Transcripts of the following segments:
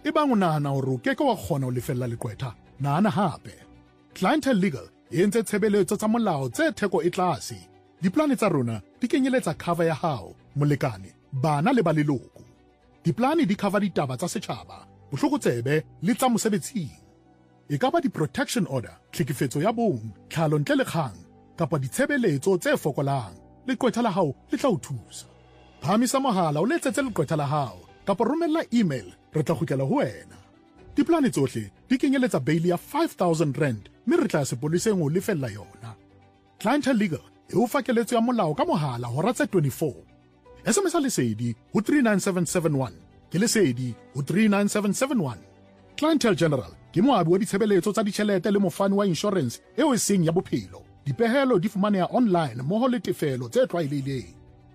ebang o nahana hore o keke wa kgona ho lefella leqwetha, nahana hape. Clientele Legal e entse tshebeletso tsa molao tse theko e tlase. Diplane tsa rona di kenyeletsa cover ya hao, molekane, bana le ba leloko. Diplane di cover ditaba tsa setjhaba, bohlokotsebe le tsa mosebetsing. E ka ba di-protection order, tlhekefetso ya bong, tlhalo ntle le kgang, kapa ditshebeletso tse fokolang. Leqwetha la hao le tla o thusa. Phamisa mohala o letsetse leqwetha la hao, kapa romella email, re tla kgutlela ho wena. Diplane tsohle di kenyeletsa bail ya 5,000 rand, mme re tla sepoleseng ho lefella yona. Clientele Legal e o fa keletso ya molao ka mohala hora tse 24. SMS lesedi ho 39771, ke lesedi ho 39771. Clientele General ke moabi wa ditshebeletso tsa ditjhelete le mofani wa insurance eo e seng ya bophelo. Dipehelo di fumaneha online mmoho le tefelo tse tlwaelehileng.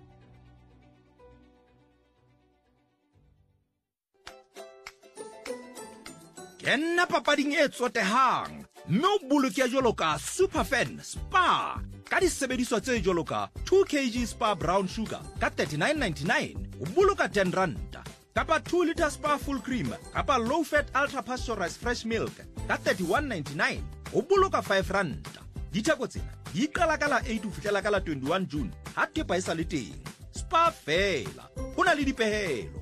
Kenna papading e tsotehang, mme o boloke jwalo ka Superfan Spa ka disebediswa tse jwalo ka 2 kg Spa brown sugar ka 39.99, o boloka 10 ranta, kapa 2 liter Spa full cream kapa low fat ultra pasteurized fresh milk ka 31.99, o boloka 5 ranta. Ditheko tsena di qala ka la 8 ho fihlela ka la 21 June ha thepa e sa le teng. Spa fela ho na le dipehelo.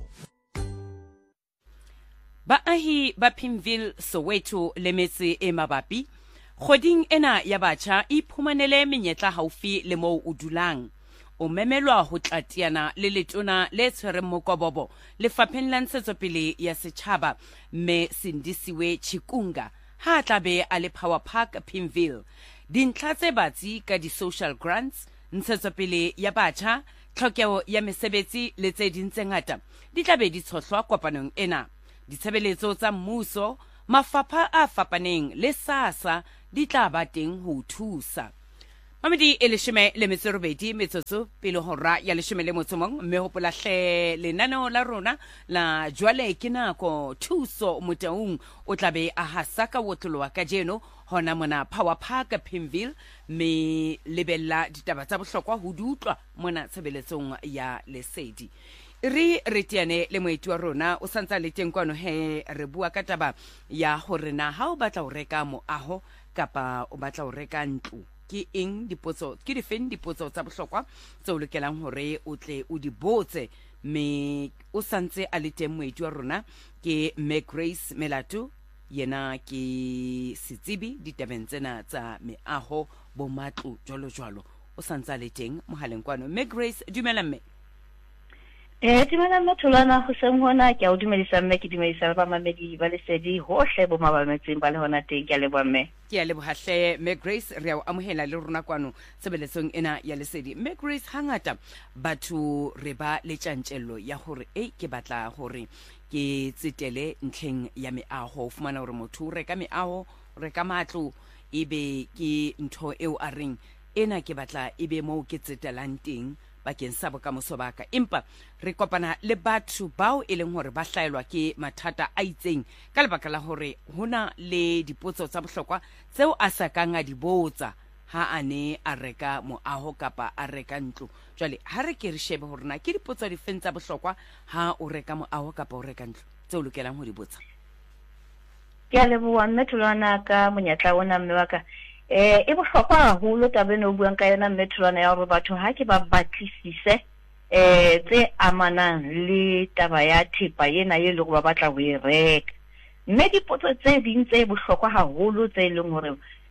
Baahi ba Pimville, Soweto le metse e mabapi, kgoding ena ya batjha e phumanele menyetla haufi le moo o dulang. O memelwa ho tlatiana le letona le tshwereng mokobobo lefapheng la ntshetsopele ya setjhaba, mme Sindisiwe Chikunga ha tlabe a le Power Park Pimville. Dintlha tse batsi ka di-social grants, ntshetsopele ya batjha, tlhokeho ya mesebetsi le tse ding tse ngata di tlabe di tshohlwa kopanong ena. Ditshebeletso tsa mmuso, mafapha a fapaneng le SASSA di tla ba teng ho thusa. Mamedi e leshome le metso robedi metsotso pele hora ya leshome le motso mong, mme hopola hle lenaneo la rona la jwale ke nako thuso motaung o tlabe a hasaka wotlolowa ka jeno hona mona Power Park Pimville, me lebella ditaba tsa bohlokwa ho di utlwa mona tshebeletsong ya lesedi. Re retiane le moeti wa rona o santsa le teng kwano he re bua ka taba ya hore na ha o batla ho reka moaho kapa o batla ho reka ntlo, ke eng dipotso, ke difeng dipotso tsa bohlokwa tse o lokelang hore o tle o di botse, me o santse a le teng moeti wa rona ke Meg Grace Melato, yena ke setsibi ditabeng tsena tsa meaho bo matlo jwalo jwalo. O santsa le teng mohaleng kwano. Meg Grace, dumela mme. Dumela Matholwana, go seng hona ke a o dumedisa mme, ke dumedisa ba mamedi ba lesedi hohle bo mabametseng ba le hona teng. Ke a leboha mme. Ke a lebohahle Meg Grace, re a o amohela le rona kwano tshebeletsong ena ya lesedi. Meg Grace, hangata batho re ba le tjantjello ya hore ke batla hore ke tsetele ntlheng ya meaho. Fumana hore motho o reka meaho, o reka matlo, ebe ke ntho eo a reng ena ke batla ebe moo ke tsetelang teng bakeng sa bokamoso ba ka. Empa re kopana le batho bao e leng hore ba hlaelwa ke mathata a itseng ka lebaka la hore hona le dipotso tsa bohlokwa tseo a sa kang a di botsa ha a ne a reka moaho kapa a reka ntlo. Jwale ha re ke re shebe hore na ke dipotso di feng tsa bohlokwa ha o reka moaho kapa o reka ntlo tseo lokelang ho di botsa. Ke a leboha Matholwana ka monyetla ona mme wa ka. E bohlokwa haholo tabeng o buang ka yona Matholwana ya hore batho ha ke ba batlisise tse amanang le taba ya thepa ena e leng hore ba batla ho e reka. Mme dipotso tse ding tse bohlokwa haholo tse leng hore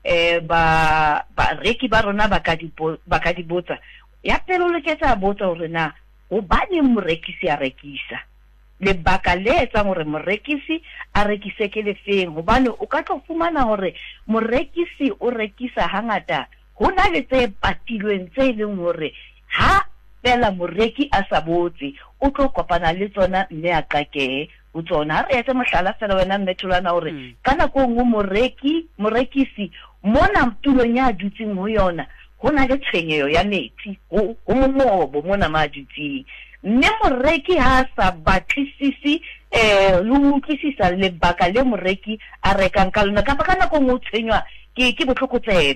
ba reki ba rona ba ka di botsa. Ya pele o loketsa botsa hore na hobane morekisi a rekisa, lebaka le etsang hore morekisi a rekise ke le feng, hobane o ka tlo fumana hore morekisi o rekisa hangata hona le tse patilweng tse leng hore ha fela moreki a sa botse o tlo kopana le tsona mme a qake ho tsona. Ha re etse mohlala fela wena Matholwana hore ka nako nngwe morekisi mona tulong ya dutseng ho yona hona le tshwenyeho ya metsi ho mongobo mona ma dutseng, mme moreki ha sa batlisisi le utlwisisa lebaka le moreki a rekang ka lona kapa ka nako ngwe o tshwenywa ke botlhokotsebe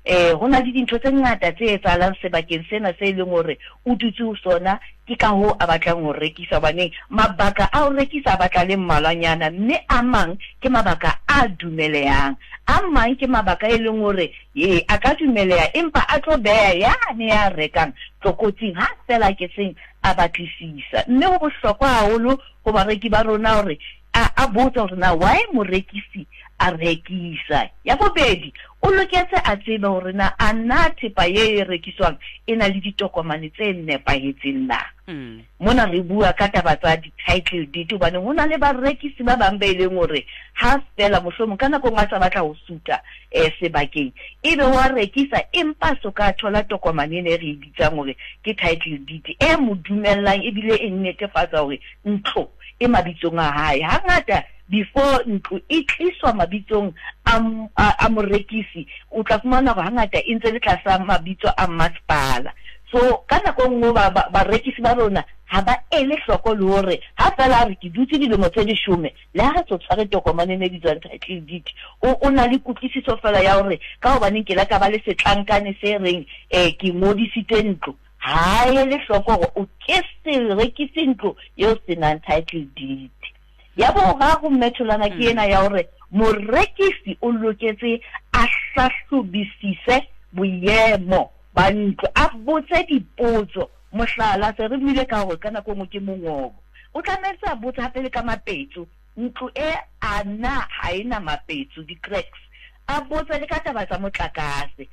ho na le dintho tse ngata tse etsahalang sebakeng sena se leng hore o dutse ho sona ke ka ho a batlang ho rekisa baneng mabaka a ho rekisa a batla le mmalwanyana mme a mang ke mabaka a dumelehang a mang ke mabaka e leng hore a ka dumeleha empa a tlo beha yane ya rekang tlokotsing ha fela ke seng a batlisisa mme ho bohlokwa haholo ho bareki ba rona hore a botsa hore na why morekisi a rekisa ya bobedi o loketse a tsebe hore na a na thepa e rekiswang e na le ditokomane tse nepahetseng na mona re bua ka taba tsa di-title deed hobane ho na le barekisi ba bang ba e leng hore ha fela mohlomong ka nako ngwe a sa batla ho suta sebakeng ebe wa rekisa empa so ka thola tokomane ene re bitsang hore ke title deed e mo dumellang ebile e netefatsa hore ntlo e mabitsong a hae hangata before ntlo e tliswa mabitsong a morekisi o tla fumana hore hangata e ntse le tlasa mabitso a masepala so ka nako nngwe barekisi ba rona ha ba ele hloko le hore ha fela re ke dutse dilemo tse 10 le ha re tshware tokomane ne bitswang title deed o na le kutlwisiso fela ya hore ka hobaneng ke la ka ba le setlankane se reng ke ngodisitse ntlo ha ele hloko hore o ke se rekise ntlo eo senang title deed ya boraro mmetholwana ke ena ya hore morekisi o loketse a hlahlobisise boemo ba ntlo a botse dipotso mohlala se re bile ka hore ka nako ngwe ke mongobo o tlametse a botse hape le ka mapetso ntlo e ana ha ena mapetso di-cracks a botse le ka taba tsa motlakase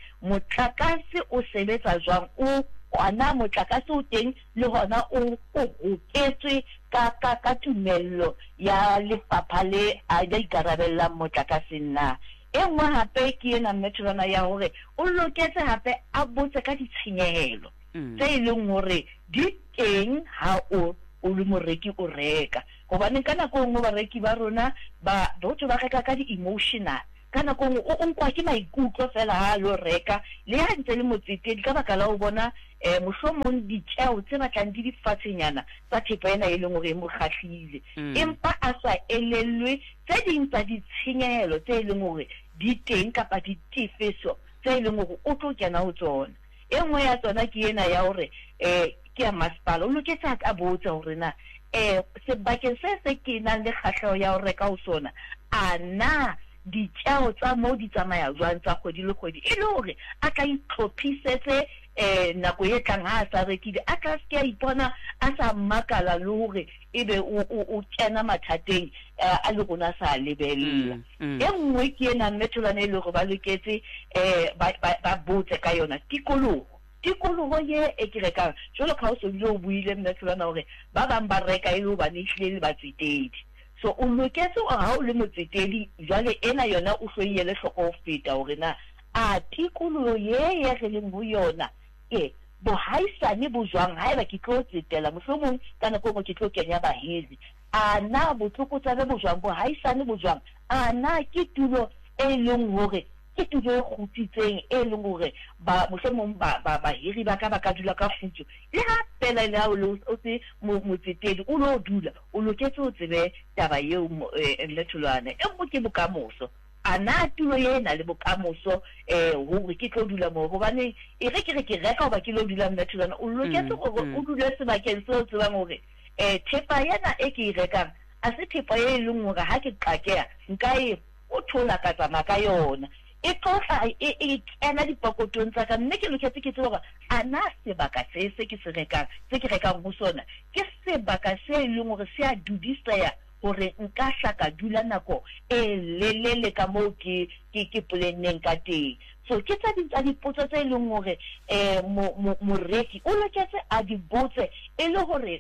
o sebetsa jwang ona motlakase o teng le hona o hoketswe ka tumello ya lefapha le a ikarabellang motlakaseng na e nngwe hape ke ena mmetholwana ya hore o loketse hape a botse ka ditshenyehelo tse e leng hore di teng ha o le moreki o reka hobane ka nako nngwe bareki ba rona batho ba reka ka di-emotional ka nako nngwe o nkwa ke maikutlo fela ha lo reka le ha ntse le motsetedi ka baka la ho bona mohlomong ditjeo tse batlang di fatshenyana tsa thepa ena e leng hore e mo kgahlile empa a sa elellwe tse ding tsa ditshenyehelo tse e leng hore di teng kapa ditefeso tse e leng hore o tlo kena ho tsona e nngwe ya tsona ke ena ya hore ke ya masepala o loketse a botsa hore na sebakeng se ke nang le kgahleho ya ho reka ho sona a na ditjeo tsa mo di tsamaya jwang tsa kgwedi le kgwedi e le hore a tla itlhophisetse nako e tlang ha a sa rekile a tla se ke ipona a sa makala le hore ebe o kena mathateng a le rona sa lebella e nngwe ke ena mmetholwana e le hore ba loketse ba botse ka yona tikoloho ye e ke rekang jwalo ka ho so bile o buile mmetholwana hore ba bang ba reka e le hobane ehlile le batsetedi so o loketse ha o le motsetedi jwale ena yona o hloile le hloko ho feta hore na a tikoloho ye re leng ho yona bohaisane bo jwang haeba ke tlo tsetela mohlomong ka nako ngwe ke tlo kenya bahiri a na botlokotsabe bo jwang bohaisane bo jwang a na ke tulo e leng hore ke tulo e kgutsitseng e leng hore mohlomong bahiri ba ka dula ka kgutso le ha fela le ha o se motsetedi o lo dula o loketse ho tsebe taba eo mmetholwana e nngwe ke bokamoso a na tulo ye na le bokamoso hore ke tlo dula moo hobane e re ke reka hoba ke lo dula mmetholwana o loketse hore o dule sebakeng seo tsebang hore thepa yena e ke e rekang a se thepa e leng hore ha ke qakeha nka e o thola ka tsamaya ka yona e tlosa e kena dipokotong tsa ka mme ke loketse ke tseba hore a na sebaka se ke rekang ho sona ke sebaka se leng hore se a dudiseha hore nka hlaka dula nako e lelele ka moo ke planneng ka teng so ke tsa dipotso tse leng hore moreki o loketse a di botse e le hore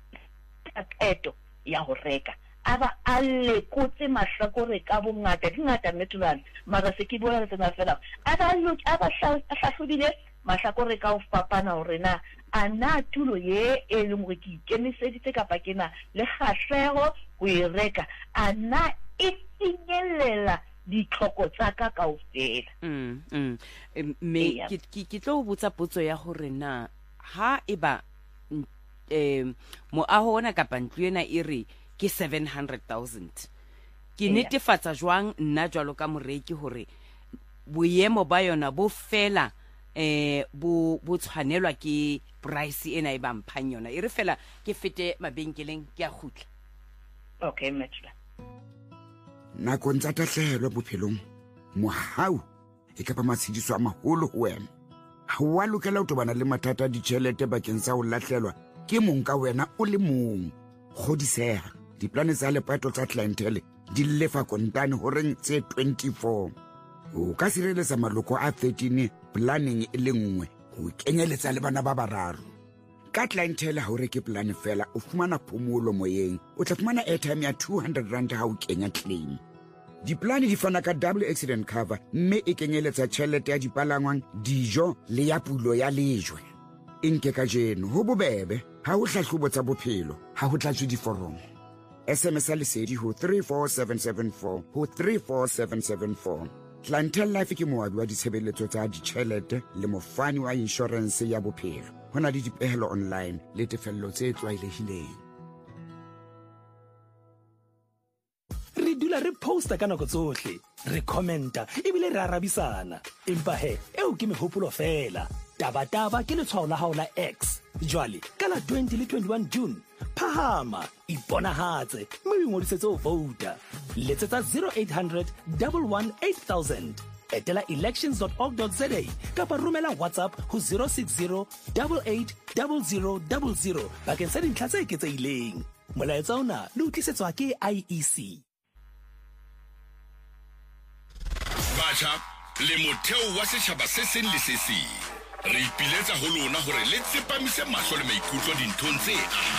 qeto ya ho reka aba a lekotse mahlakore ka bongata dingata mmetholwana mara se ke bona tsena fela aba hlahlobile mahlakore ka ho fapana hore na a na tulo ye e leng hore ke ikemiseditse kapa ke na le kgahlego ho e reka a na e finyelela ditlhoko tsa ka kaofela me ke tlo botsa potso ya hore na ha eba moaho ona kapa ntlo ena e re ke 700,000 ke netefatsa jwang nna jwalo ka moreki hore boemo ba yona bo fela bo tshwanelwa ke price ena e ba mphang yona e re fela ke fete mabenkeleng ke a khutla. Okay Metro. Nakong tsa tahlehelo bophelong mohau e ka ba matshidiso a maholo ho wena. Ha wa lokela ho tobana le mathata a ditjhelete bakeng sa ho lahlelwa ke mong ka wena o le mong. Kgodiseha diplane tsa lepato tsa clientele di lefa kontane horeng tse 24. O ka sireletsa maloko a 13 planning e le nngwe ho kenyeletsa le bana ba bararo. Ka clientele ha o reke plan fela o fumana phomolo moyeng, o tla fumana airtime ya 200 rand ha o kenya claim. Diplane di fana ka double accident cover mme e kenyeletsa tjhelete ya dipalangwang, dijo le ya pulo ya lejwe. Inke ka jeno ho bobebe ha o hlahlobo tsa bophelo ha ho tlatswe diforomo. SMS lesedi ho 34774 ho 34774. Clientele Life ke moabi wa ditshebeletso tsa ditjhelete le mofani wa insurance ya bophelo. Hona le dipehelo online le tefello tse tlwaelehileng. Re dula re posta ka nako tsohle, re commenta ebile re arabisana. Empa he eo ke mehopolo fela. Taba ke letshwao la hao la X. Jwale ka la 20 le 21 June phahama iponahatse mme o ngodisetse ho vouta. Letsetsa 0800 118 8000. Etela elections.org.za kapa romela WhatsApp ho 060 88 0000 bakeng sa dintlha tse eketsehileng. Molaetsa ona le utlisetswa ke IEC. Batjha le motheo wa setjhaba se seng le se seng. Re ipiletsa ho lona hore le tsepamise mahlo le maikutlo dinthong tse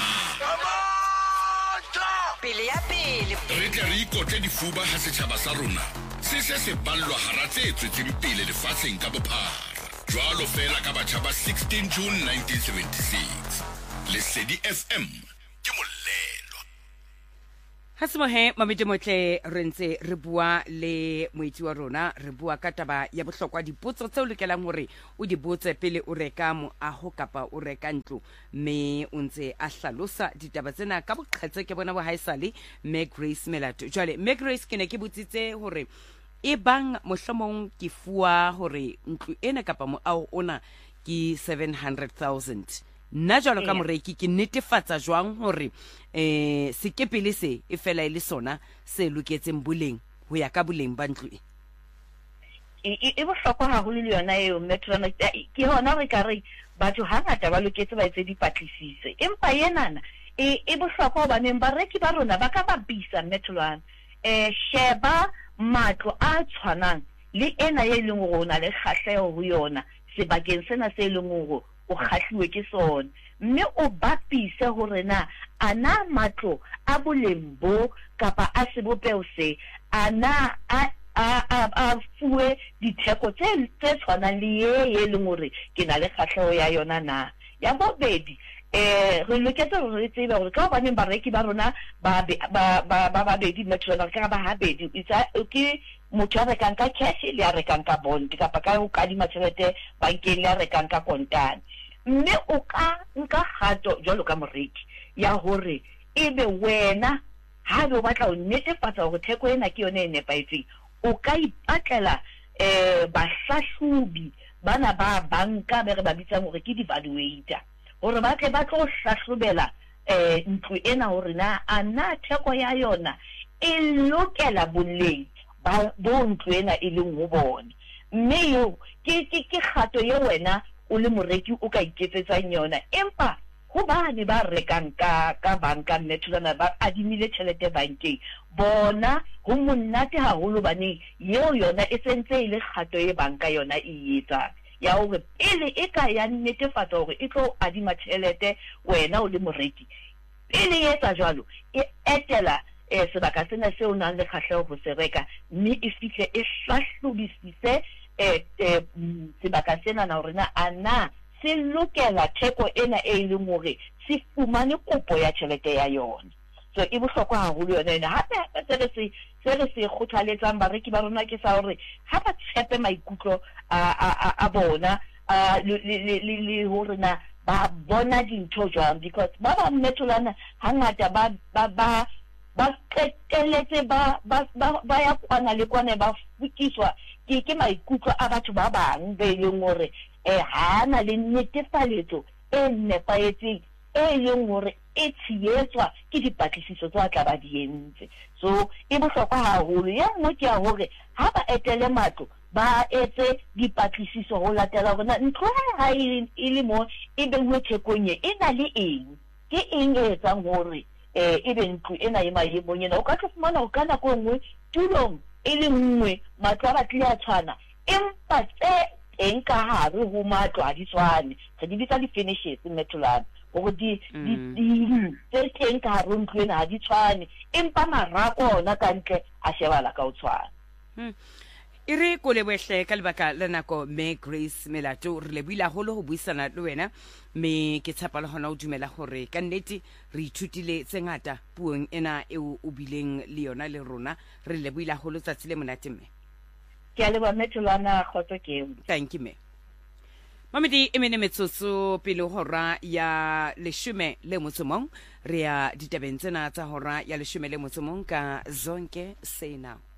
pele ya pele. Re tle re ikotle difuba ha setjhaba sa rona se ballwa hara tse tswetseng pele lefatsheng ka bophara. Jwalo fela ka batjha ba 16 June 1976. Lesedi FM ke molelo. Hasimohe mamete motle re ntse re bua le moiti wa rona, re bua ka taba ya bohlokwa dipotso tse o lokelang hore o di botse pele o reka moaho kapa o reka ntlo, mme o ntse a hlalosa ditaba tsena ka boqhetse ke bona bo haisale Meg Grace Melato. Jwale Meg Grace ke ne ke botsitse hore e bang mohlomong ke fuwa hore ntlo ena kapa moaho ona ke 700,000. Nna jwalo ka moreki ke netefatsa jwang hore sekepele se e fela ile sona se loketseng boleng ho ya ka boleng ba ntlo e bohlokwa haholo le yona eo Metro ke hona re ka re batho hangata ba loketse ba etse dipatlisise, empa yenana e bohlokwa hobane bareki ba rona ba ka ba bisa Metro sheba matlo a tshwanang le ena e leng hore ona le kgahleho ho yona sebakeng sena se leng hore o kgahliwe ke sona, mme o bapise hore na ana matlo a boleng bo kapa a sebopeho se ana a fuwe ditheko tse tshwanang le ye leng hore ke na le kgahleho ya yona na. Ya bobedi re loketse re tsebe hore ka baneng bareki ba rona ba babedi Metro ka ba habedi ke motho a rekang ka cash le a rekang ka bond kapa ka o kadima tjhelete bankeng le a rekang ka kontane, mme o ka nka kgato jwalo ka moreki ya hore ebe wena ha o batla o netefatsa hore theko ena ke yona e nepaetseng, o ka ipatlela bahlahlobi bana ba banka be re ba bitsang hore ke di-valuator hore ba tle ba tlo hlahlobela ntlo ena hore na ana theko ya yona e lokela boleng bo ntlo ena e leng ho bona. Mme yo ke kgato ye wena o le moreki o ka iketsetsang yona, empa ho bane ba rekang ka banka Metro ba adimile tjhelete bankeng bona ho monate haholo bane yeo yona e sentse ile kgato ye banka yona e etsa ya hore pele e ka ya netefatsa hore e tlo adima tjhelete wena o le moreki, pele e etsa jwalo e etela sebaka sena se o nang le kgahleho ho se reka, mme e fihle e hlahlobisise sebaka sena na hore na ana se lokela theko ena e leng hore se fumane kopo ya tjhelete ya yona. So e bohlokwa haholo yona ena. Hape se re se kgothaletsang bareki ba rona ke sa hore ha ba tshepe maikutlo a bona le hore na ba bona dintho jwang, because ba Metro hangata ba ba qeteletse ba ya kwana le kwana ba fukiswa ke maikutlo a batho ba bang be leng hore ha na le netefaletso e nepahetseng e leng hore e tshiyetswa ke dipatlisiso tsa tla ba di entse. So e bohlokwa haholo ya nngwe ke ya hore ha ba etele matlo ba etse dipatlisiso ho latela bona ntlo ha e le mo e bengwe thekong e na le eng ke eng e etsang hore e be ntlo ena e maemong ena. O ka tlofumana o ka nako nngwe tulong e le nngwe matlo a batlile a tshwana empa tse teng ka hare ho matlo ha di tshwane re di bitsa di-finishes Metholwana gore di tse teng ka hare ho ntlo ena ha di tshwane empa marako ona ka ntle a shebala ka o tshwana. E re ko lebohle ka lebaka la nako me Grace Melato re lebohile haholo ho buisana le wena me ke tshepa le hona o dumela gore ka nnete re ithutile tse ngata puong ena e o bileng le yona le rona re lebohile haholo tsatsi le monate me. Ke a leboha Metholwana khotso ke. Thank you me. Mamedi e mene metsotso pele hora ya 11 re ya ditabeng tsena tsa hora ya 11 ka Zonke Sena.